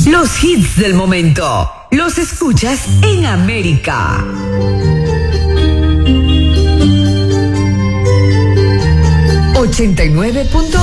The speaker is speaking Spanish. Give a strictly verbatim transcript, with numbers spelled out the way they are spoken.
Los hits del momento los escuchas en América. ochenta y nueve punto